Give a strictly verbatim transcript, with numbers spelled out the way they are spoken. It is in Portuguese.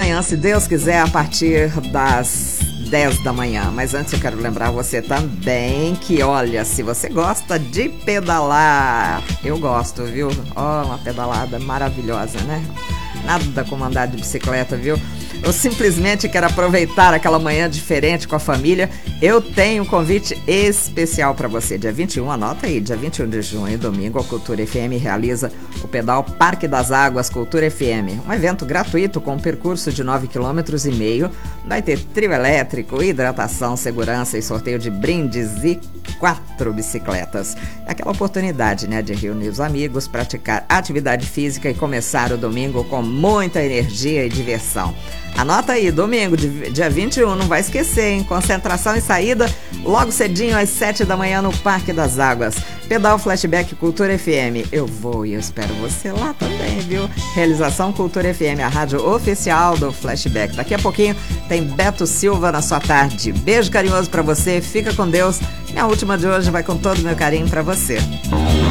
amanhã, se Deus quiser, a partir das dez da manhã. Mas antes eu quero lembrar você também que, olha, se você gosta de pedalar, eu gosto, viu? Ó, oh, uma pedalada maravilhosa, né? Nada como andar de bicicleta, viu? Eu simplesmente quero aproveitar aquela manhã diferente com a família. Eu tenho um convite especial para você. Dia vinte e um, anota aí, dia vinte e um de junho, domingo, a Cultura F M realiza o pedal Parque das Águas Cultura F M. Um evento gratuito com um percurso de nove vírgula cinco quilômetros. Vai ter trio elétrico, hidratação, segurança e sorteio de brindes e quatro bicicletas. É aquela oportunidade, né, de reunir os amigos, praticar atividade física e começar o domingo com muita energia e diversão. Anota aí, domingo, dia vinte e um, não vai esquecer, hein? Concentração e saída logo cedinho às sete da manhã no Parque das Águas. Pedal Flashback Cultura F M. Eu vou e eu espero você lá também, viu? Realização Cultura F M, a rádio oficial do Flashback. Daqui a pouquinho tem Beto Silva na sua tarde. Beijo carinhoso pra você, fica com Deus. Minha última de hoje vai com todo o meu carinho pra você.